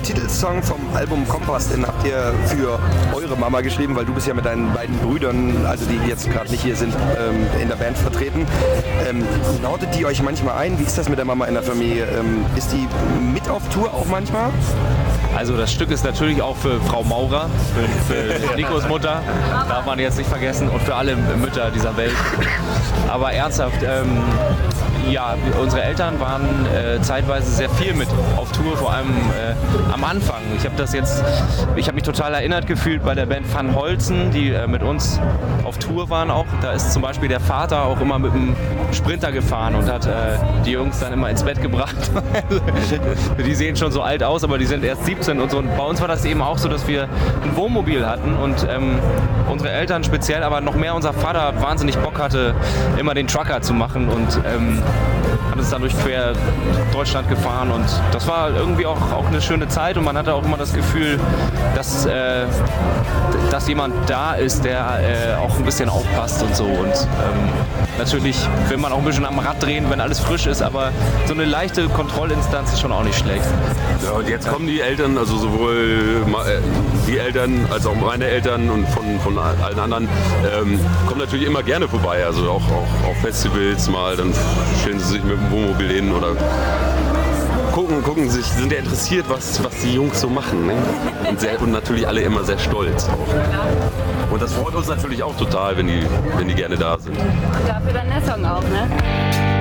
Titelsong vom Album Kompass, den habt ihr für eure Mama geschrieben, weil du bist ja mit deinen beiden Brüdern, also die jetzt gerade nicht hier sind, in der Band vertreten. Lautet die euch manchmal ein? Wie ist das mit der Mama in der Familie? Ist die mit auf Tour auch manchmal? Also das Stück ist natürlich auch für Frau Maurer, für Nikos Mutter, darf man jetzt nicht vergessen, und für alle Mütter dieser Welt. Aber ernsthaft, ja, unsere Eltern waren zeitweise sehr viel mit auf Tour, vor allem am Anfang. Ich habe mich total erinnert gefühlt bei der Band Van Holzen, die mit uns auf Tour waren auch. Da ist zum Beispiel der Vater auch immer mit dem Sprinter gefahren und hat die Jungs dann immer ins Bett gebracht. Die sehen schon so alt aus, aber die sind erst 17 und so. Und bei uns war das eben auch so, dass wir ein Wohnmobil hatten und unsere Eltern speziell, aber noch mehr unser Vater wahnsinnig Bock hatte, immer den Trucker zu machen und hat uns dann durch quer Deutschland gefahren und das war irgendwie auch eine schöne Zeit und man hatte auch immer das Gefühl, dass jemand da ist, der auch ein bisschen aufpasst und so und natürlich will man auch ein bisschen am Rad drehen, wenn alles frisch ist, aber so eine leichte Kontrollinstanz ist schon auch nicht schlecht. Ja, und jetzt kommen die Eltern, also sowohl die Eltern als auch meine Eltern und von allen anderen, kommen natürlich immer gerne vorbei, also auch auf Festivals mal, dann stellen sie sich mit dem Wohnmobil hin oder gucken sich, sind ja interessiert, was die Jungs so machen. Ne? Und natürlich alle immer sehr stolz auch. Und das freut uns natürlich auch total, wenn die gerne da sind. Und dafür dann der Song auch, ne?